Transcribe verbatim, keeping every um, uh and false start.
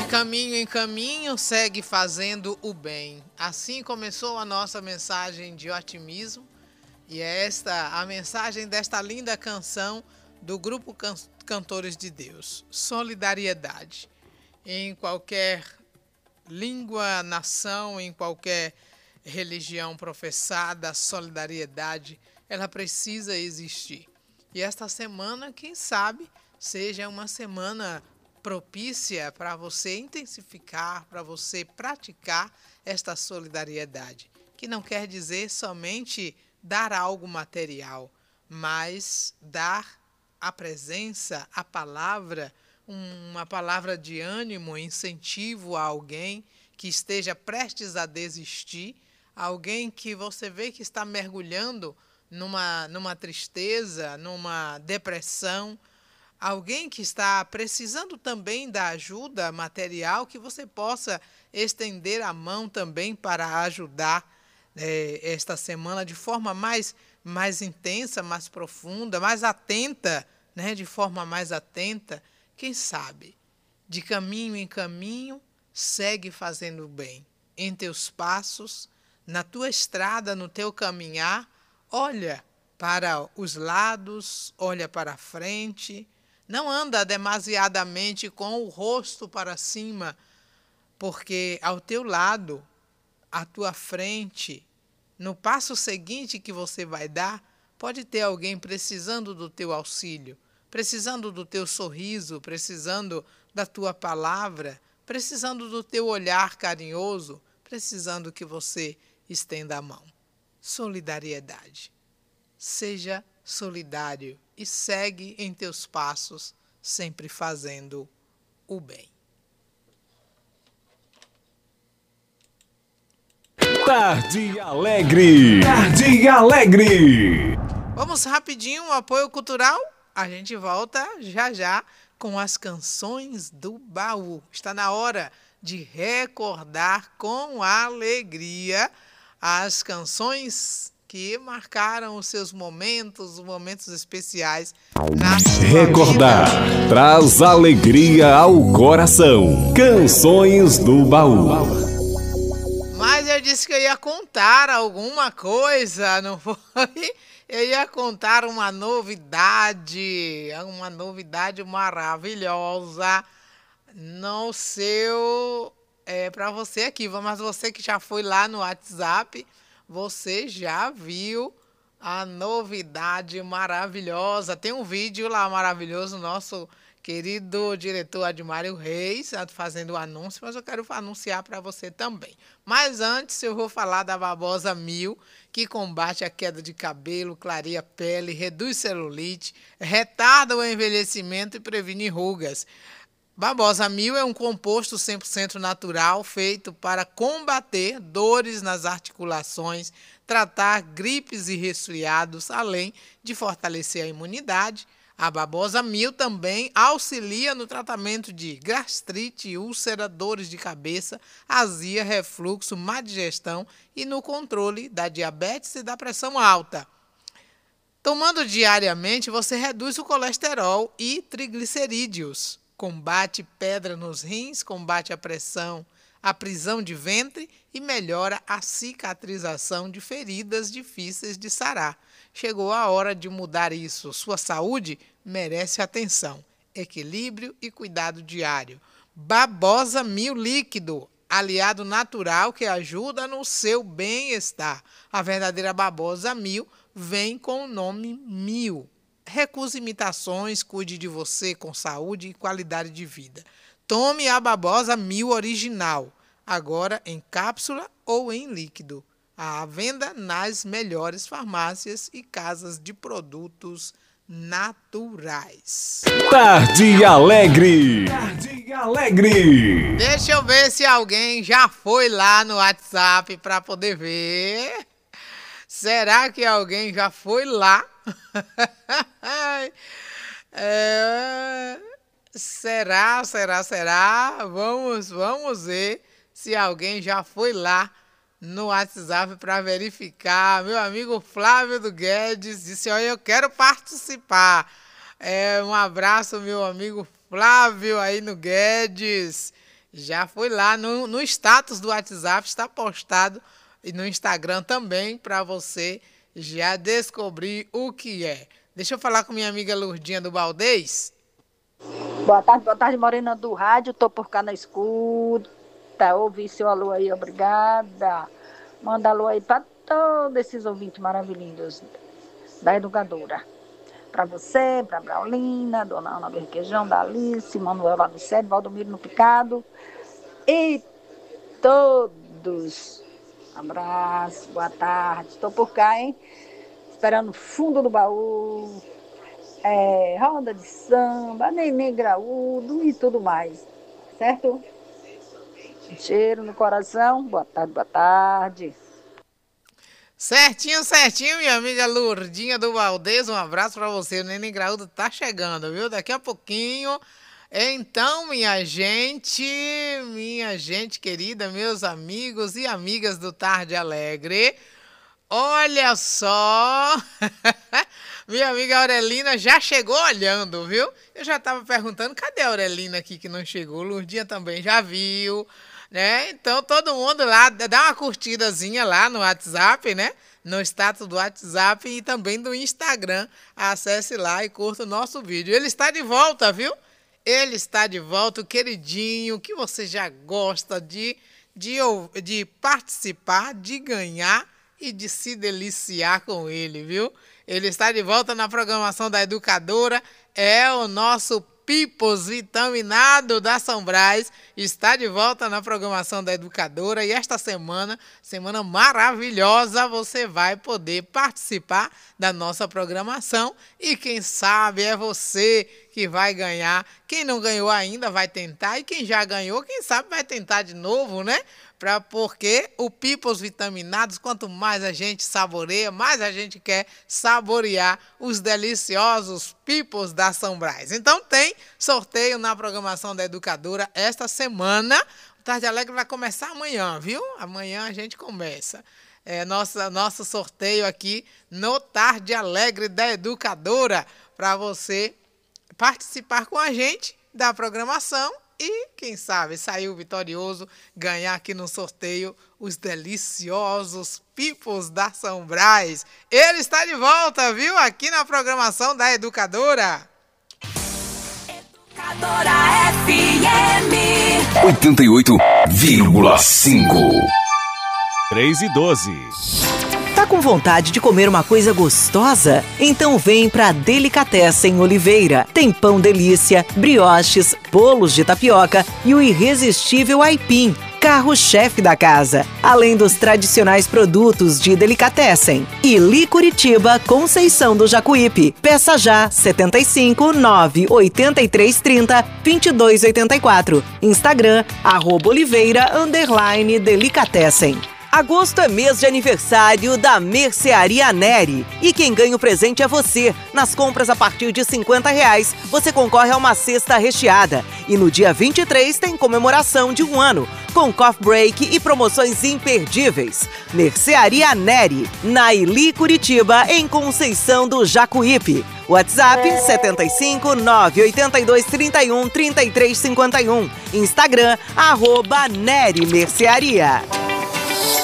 Caminho em caminho, segue fazendo o bem. Assim começou a nossa mensagem de otimismo e é esta a mensagem desta linda canção do grupo Can- Cantores de Deus. Solidariedade. Em qualquer língua, nação, em qualquer religião professada, a solidariedade, ela precisa existir. E esta semana, quem sabe, seja uma semana propícia para você intensificar, para você praticar esta solidariedade, que não quer dizer somente dar algo material, mas dar a presença, a palavra, uma palavra de ânimo, incentivo a alguém que esteja prestes a desistir, alguém que você vê que está mergulhando numa, numa tristeza, numa depressão, alguém que está precisando também da ajuda material, que você possa estender a mão também para ajudar eh, esta semana de forma mais, mais intensa, mais profunda, mais atenta, né? De forma mais atenta. Quem sabe, de caminho em caminho, segue fazendo o bem. Em teus passos, na tua estrada, no teu caminhar, olha para os lados, olha para a frente. Não anda demasiadamente com o rosto para cima, porque ao teu lado, à tua frente, no passo seguinte que você vai dar, pode ter alguém precisando do teu auxílio, precisando do teu sorriso, precisando da tua palavra, precisando do teu olhar carinhoso, precisando que você estenda a mão. Solidariedade. Seja solidário e segue em teus passos, sempre fazendo o bem. Tarde Alegre. Tarde Alegre. Vamos rapidinho, um apoio cultural. A gente volta já já com as canções do baú. Está na hora de recordar com alegria as canções que marcaram os seus momentos, os momentos especiais na sua Recordar vida. traz alegria ao coração. Canções do baú. Mas eu disse que eu ia contar alguma coisa, não foi? Eu ia contar uma novidade, uma novidade maravilhosa no seu, é, para você aqui, mas você que já foi lá no WhatsApp, você já viu a novidade maravilhosa. Tem um vídeo lá maravilhoso, nosso querido diretor Admário Reis fazendo o anúncio, mas eu quero anunciar para você também. Mas antes eu vou falar da Babosa Mil, que combate a queda de cabelo, clareia a pele, reduz celulite, retarda o envelhecimento e previne rugas. Babosa Mil é um composto cem por cento natural feito para combater dores nas articulações, tratar gripes e resfriados, além de fortalecer a imunidade. A Babosa Mil também auxilia no tratamento de gastrite, úlcera, dores de cabeça, azia, refluxo, má digestão e no controle da diabetes e da pressão alta. Tomando diariamente, você reduz o colesterol e triglicerídeos. Combate pedra nos rins, combate a pressão, a prisão de ventre e melhora a cicatrização de feridas difíceis de sarar. Chegou a hora de mudar isso. Sua saúde merece atenção, equilíbrio e cuidado diário. Babosa Mil Líquido, aliado natural que ajuda no seu bem-estar. A verdadeira Babosa Mil vem com o nome Mil. Recuse imitações, cuide de você com saúde e qualidade de vida. Tome a Babosa Mil original, agora em cápsula ou em líquido. À venda nas melhores farmácias e casas de produtos naturais. Tarde Alegre. Tarde Alegre. Deixa eu ver se alguém já foi lá no WhatsApp para poder ver. Será que alguém já foi lá? é... Será, será, será? Vamos, vamos ver se alguém já foi lá no WhatsApp para verificar. Meu amigo Flávio do Guedes disse: olha, eu quero participar. É, um abraço, meu amigo Flávio aí no Guedes. Já foi lá no, no status do WhatsApp, está postado, e no Instagram também, para você já descobrir o que é. Deixa eu falar com minha amiga Lourdinha do Baldez. Boa tarde, boa tarde, Morena do rádio. Tô por cá na escuta. Ouvi seu alô aí, obrigada. Manda alô aí para todos esses ouvintes maravilhosos da educadora. Para você, para Braulina, Dona Ana do Requeijão, da Alice, Manuel lá do Sede, Valdomiro no Picado. E todos. Abraço, boa tarde. Estou por cá, hein? Esperando o fundo do baú. É, roda de samba, neném graúdo e tudo mais. Certo? Um cheiro no coração. Boa tarde, boa tarde. Certinho, certinho, minha amiga Lourdinha do Valdez. Um abraço para você. O neném graúdo tá chegando, viu? Daqui a pouquinho. Então, minha gente, minha gente querida, meus amigos e amigas do Tarde Alegre, olha só, minha amiga Aurelina já chegou olhando, viu? Eu já estava perguntando, cadê a Aurelina aqui que não chegou? Lourdinha também já viu, né? Então, todo mundo lá, dá uma curtidazinha lá no WhatsApp, né? No status do WhatsApp e também do Instagram. Acesse lá e curta o nosso vídeo. Ele está de volta, viu? Ele está de volta, o queridinho, que você já gosta de, de, de participar, de ganhar e de se deliciar com ele, viu? Ele está de volta na programação da Educadora, é o nosso Pipos Vitaminado da São Brás, está de volta na programação da Educadora e esta semana, semana maravilhosa, você vai poder participar da nossa programação e quem sabe é você que vai ganhar. Quem não ganhou ainda vai tentar e quem já ganhou, quem sabe vai tentar de novo, né? Pra, porque o Pipos Vitaminados, quanto mais a gente saboreia, mais a gente quer saborear os deliciosos Pipos da São Brás. Então tem sorteio na programação da Educadora esta semana. O Tarde Alegre vai começar amanhã, viu? Amanhã a gente começa. É nossa, nosso sorteio aqui no Tarde Alegre da Educadora, para você participar com a gente da programação e, quem sabe, sair vitorioso, ganhar aqui no sorteio os deliciosos Pipos da São Brás. Ele está de volta, viu? Aqui na programação da Educadora. Educadora F M oitenta e oito vírgula cinco. três e doze. Tá com vontade de comer uma coisa gostosa? Então vem pra Delicatessen Oliveira. Tem pão delícia, brioches, bolos de tapioca e o irresistível aipim, carro-chefe da casa. Além dos tradicionais produtos de Delicatessen. Ili Curitiba, Conceição do Jacuípe. Peça já setenta e cinco, nove, oitenta e três, trinta, vinte e dois, oitenta e quatro. Instagram, arroba Oliveira, underline Delicatessen. Agosto é mês de aniversário da Mercearia Neri. E quem ganha o presente é você. Nas compras a partir de cinquenta reais, você concorre a uma cesta recheada. E no dia vinte e três tem comemoração de um ano, com coffee break e promoções imperdíveis. Mercearia Neri, na Ili Curitiba, em Conceição do Jacuípe. WhatsApp setenta e cinco, nove, oitenta e dois, trinta e um, trinta e três, cinquenta e um. Instagram, arroba Neri Mercearia.